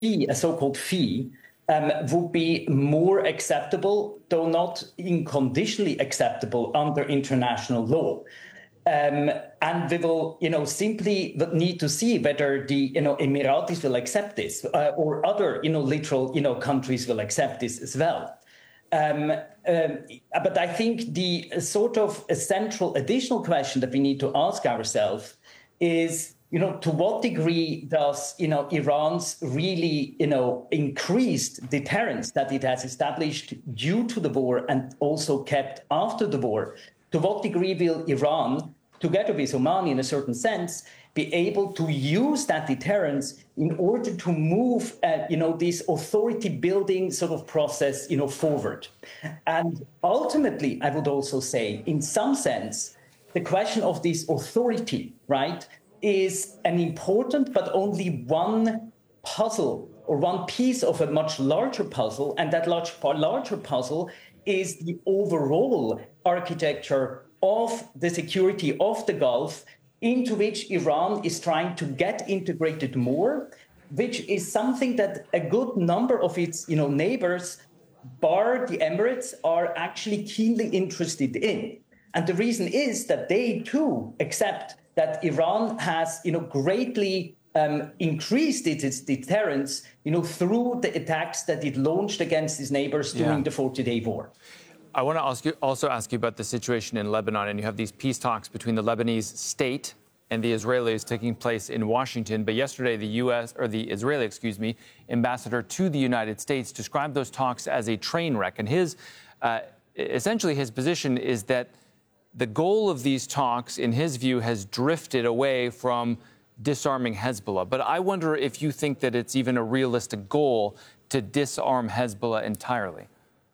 fee, a so-called fee, would be more acceptable, though not unconditionally acceptable under international law. And we will, simply need to see whether the, Emiratis will accept this, or other, literal, countries will accept this as well. But I think the sort of essential additional question that we need to ask ourselves is, to what degree does, Iran's really, increased deterrence that it has established due to the war and also kept after the war, to what degree will Iran, together with Oman in a certain sense, be able to use that deterrence in order to move, this authority-building sort of process, forward? And ultimately, I would also say, in some sense, the question of this authority, right, is an important but only one puzzle or one piece of a much larger puzzle. And that larger puzzle is the overall architecture of the security of the Gulf, into which Iran is trying to get integrated more, which is something that a good number of its neighbors, bar the Emirates, are actually keenly interested in. And the reason is that they too accept that Iran has greatly increased its deterrence through the attacks that it launched against its neighbors during the 40-day war. I want to also ask you about the situation in Lebanon, and you have these peace talks between the Lebanese state and the Israelis taking place in Washington. But yesterday, the Israeli ambassador to the United States described those talks as a train wreck. And essentially his position is that the goal of these talks, in his view, has drifted away from disarming Hezbollah. But I wonder if you think that it's even a realistic goal to disarm Hezbollah entirely.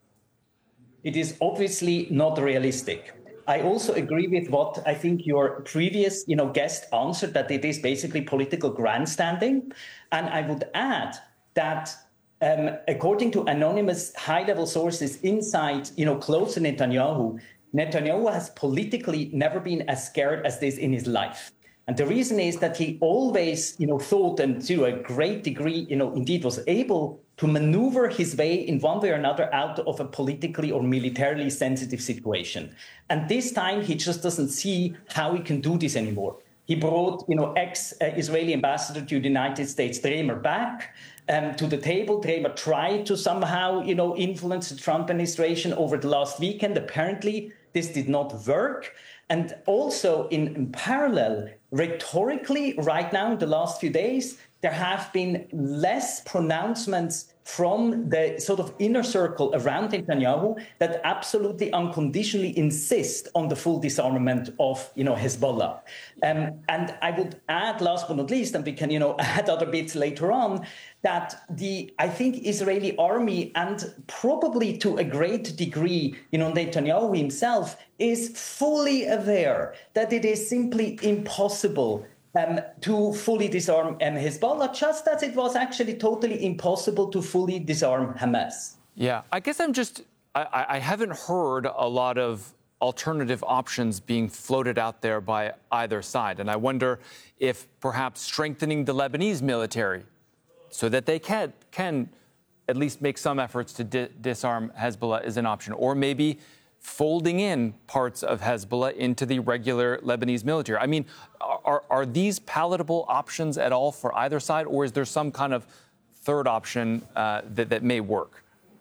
It is obviously not realistic. I also agree with what I think your previous, guest answered, that it is basically political grandstanding. And I would add that according to anonymous high-level sources inside, close to Netanyahu, Netanyahu has politically never been as scared as this in his life. And the reason is that he always, thought, and to a great degree, indeed was able to maneuver his way in one way or another out of a politically or militarily sensitive situation. And this time, he just doesn't see how he can do this anymore. He brought, ex-Israeli ambassador to the United States, Dremer, back to the table. Dremer tried to somehow, influence the Trump administration over the last weekend. Apparently, this did not work. And also, in parallel, rhetorically, right now, in the last few days, there have been less pronouncements from the sort of inner circle around Netanyahu that absolutely unconditionally insist on the full disarmament of, Hezbollah. And I would add, last but not least, and we can, add other bits later on, that I think Israeli army, and probably to a great degree, Netanyahu himself, is fully aware that it is simply impossible to fully disarm Hezbollah, just as it was actually totally impossible to fully disarm Hamas. Yeah, I guess I haven't heard a lot of alternative options being floated out there by either side. And I wonder if perhaps strengthening the Lebanese military so that they can at least make some efforts to disarm Hezbollah is an option, or maybe folding in parts of Hezbollah into the regular Lebanese military. I mean, are these palatable options at all for either side, or is there some kind of third option that may work?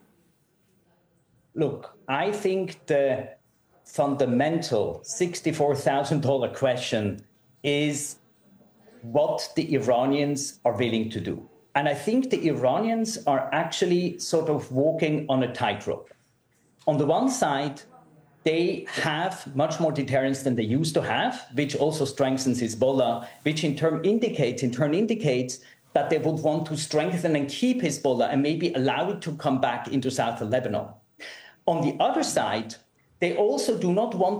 Look, I think the fundamental $64,000 question is what the Iranians are willing to do. And I think the Iranians are actually sort of walking on a tightrope. On the one side, they have much more deterrence than they used to have, which also strengthens Hezbollah, which in turn indicates that they would want to strengthen and keep Hezbollah and maybe allow it to come back into southern Lebanon. On the other side, they also don't want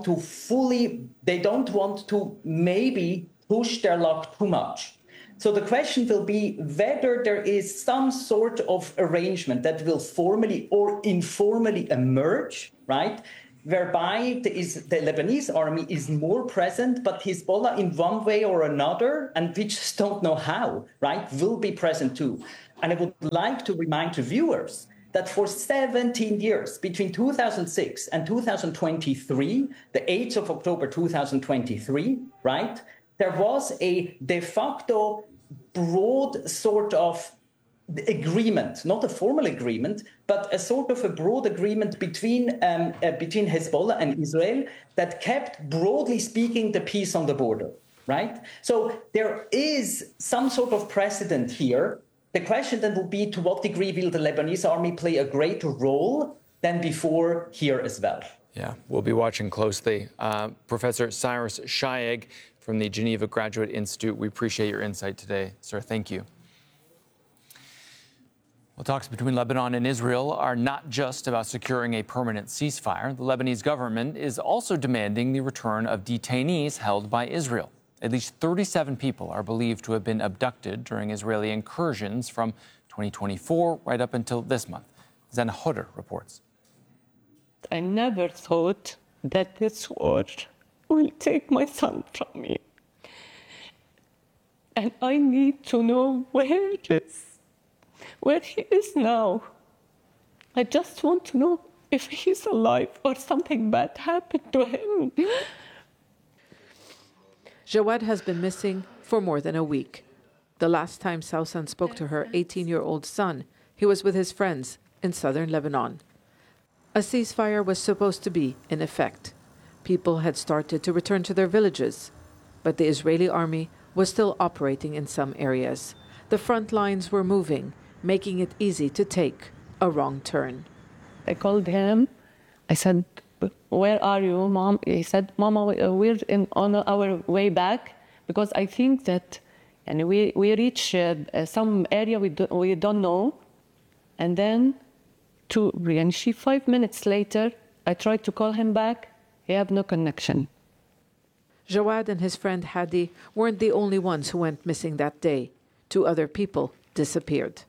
to maybe push their luck too much. So the question will be whether there is some sort of arrangement that will formally or informally emerge, right? Whereby the Lebanese army is more present, but Hezbollah in one way or another, and we just don't know how, right, will be present too. And I would like to remind the viewers that for 17 years, between 2006 and 2023, the 8th of October 2023, right, there was a de facto broad sort of agreement, not a formal agreement, but a sort of a broad agreement between Hezbollah and Israel that kept, broadly speaking, the peace on the border, right? So there is some sort of precedent here. The question then will be, to what degree will the Lebanese army play a greater role than before here as well? Yeah, we'll be watching closely. Professor Cyrus Shayeghh from the Geneva Graduate Institute, we appreciate your insight today, sir. Thank you. Well, talks between Lebanon and Israel are not just about securing a permanent ceasefire. The Lebanese government is also demanding the return of detainees held by Israel. At least 37 people are believed to have been abducted during Israeli incursions from 2024 right up until this month. Zana Khodr reports. I never thought that this war will take my son from me. And I need to know where he is now. I just want to know if he's alive or something bad happened to him. Jawad has been missing for more than a week. The last time Sausan spoke to her 18-year-old son, he was with his friends in southern Lebanon. A ceasefire was supposed to be in effect. People had started to return to their villages, but the Israeli army was still operating in some areas. The front lines were moving, making it easy to take a wrong turn. I called him. I said, "Where are you, Mom?" He said, "Mama, we're on our way back," because I think that and we reach some area we don't know. And then 5 minutes later, I tried to call him back. He had no connection. Jawad and his friend Hadi weren't the only ones who went missing that day. 2 other people disappeared.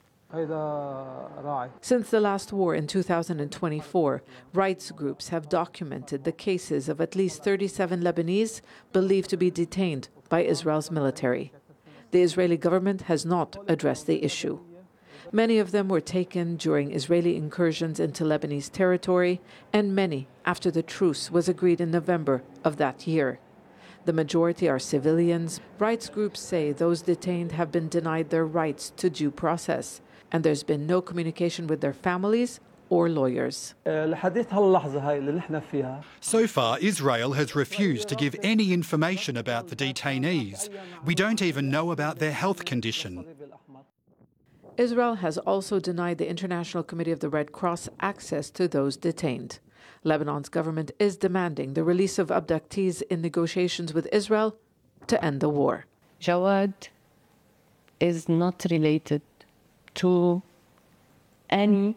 Since the last war in 2024, rights groups have documented the cases of at least 37 Lebanese believed to be detained by Israel's military. The Israeli government has not addressed the issue. Many of them were taken during Israeli incursions into Lebanese territory, and many after the truce was agreed in November of that year. The majority are civilians. Rights groups say those detained have been denied their rights to due process, and there's been no communication with their families or lawyers. So far, Israel has refused to give any information about the detainees. We don't even know about their health condition. Israel has also denied the International Committee of the Red Cross access to those detained. Lebanon's government is demanding the release of abductees in negotiations with Israel to end the war. Jawad is not related to any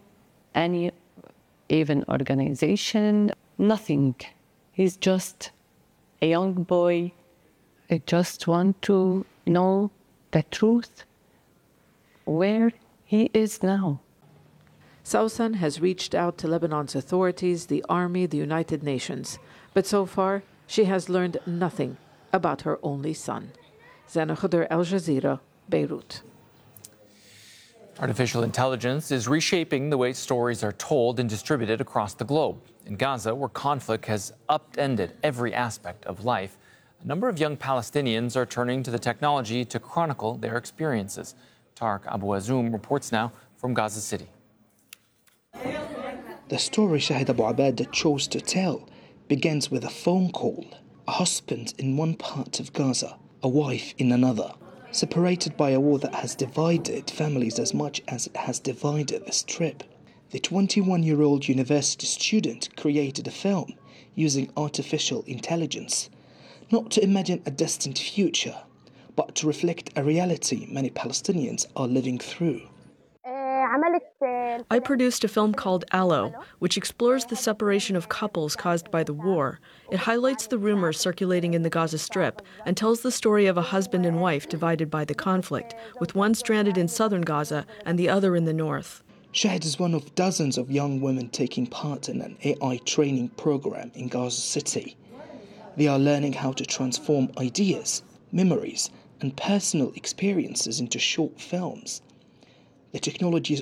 even organization, nothing. He's just a young boy. I just want to know the truth, where he is now. Sausan has reached out to Lebanon's authorities, the army, the United Nations, but so far she has learned nothing about her only son. Zana Khodr, Al Jazeera, Beirut. Artificial intelligence is reshaping the way stories are told and distributed across the globe. In Gaza, where conflict has upended every aspect of life, a number of young Palestinians are turning to the technology to chronicle their experiences. Tarek Abu Azoum reports now from Gaza City. The story Shahid Abu Abad chose to tell begins with a phone call. A husband in one part of Gaza, a wife in another, separated by a war that has divided families as much as it has divided the Strip. The 21-year-old university student created a film using artificial intelligence, not to imagine a distant future, but to reflect a reality many Palestinians are living through. I produced a film called Aloe, which explores the separation of couples caused by the war. It highlights the rumors circulating in the Gaza Strip and tells the story of a husband and wife divided by the conflict, with one stranded in southern Gaza and the other in the north. Shahid is one of dozens of young women taking part in an AI training program in Gaza City. They are learning how to transform ideas, memories, and personal experiences into short films. The technology is